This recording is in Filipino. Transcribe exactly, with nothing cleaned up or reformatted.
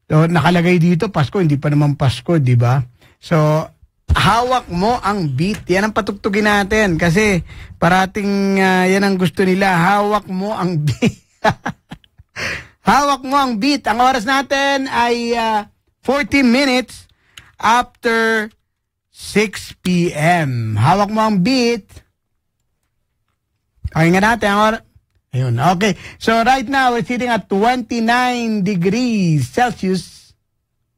So, nakalagay dito, Pasko, hindi pa naman Pasko, di ba? So, hawak mo ang beat. Yan ang patugtugin natin. Kasi, parating uh, yan ang gusto nila. Hawak mo ang beat. Hawak mo ang beat. Ang oras natin ay uh, forty minutes after six p.m. Hawak mo ang beat. Okay nga natin ang oras. Ayun, okay. So right now, we're sitting at twenty-nine degrees Celsius.